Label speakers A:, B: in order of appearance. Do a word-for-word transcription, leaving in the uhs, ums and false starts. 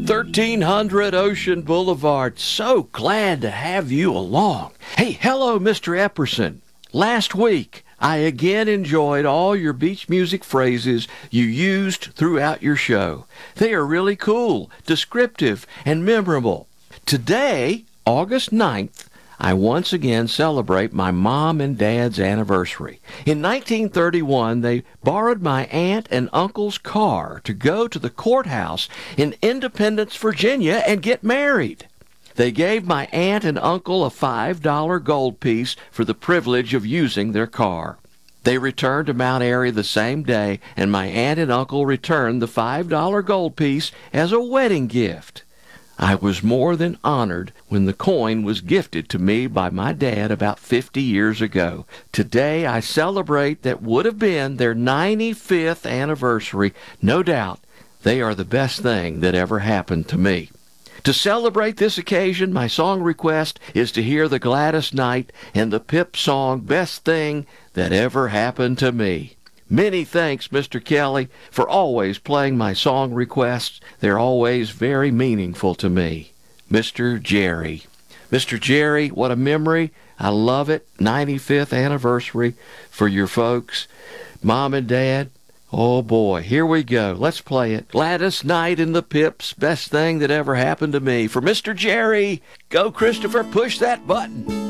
A: thirteen hundred Ocean Boulevard. So glad to have you along. Hey, hello, Mister Epperson. Last week, I again enjoyed all your beach music phrases you used throughout your show. They are really cool, descriptive, and memorable. Today, August ninth, I once again celebrate my mom and dad's anniversary. In nineteen thirty-one, they borrowed my aunt and uncle's car to go to the courthouse in Independence, Virginia, and get married. They gave my aunt and uncle a five dollar gold piece for the privilege of using their car. They returned to Mount Airy the same day, and my aunt and uncle returned the five dollar gold piece as a wedding gift. I was more than honored when the coin was gifted to me by my dad about fifty years ago. Today I celebrate that would have been their ninety-fifth anniversary. No doubt they are the best thing that ever happened to me. To celebrate this occasion, my song request is to hear the Gladys Knight and the Pip song, Best Thing That Ever Happened to Me. Many thanks, Mister Kelly, for always playing my song requests. They're always very meaningful to me. Mister Jerry. Mister Jerry, what a memory. I love it. ninety-fifth anniversary for your folks. Mom and Dad. Oh, boy. Here we go. Let's play it. Gladys Knight and the Pips. Best thing that ever happened to me. For Mister Jerry. Go, Christopher. Push that button.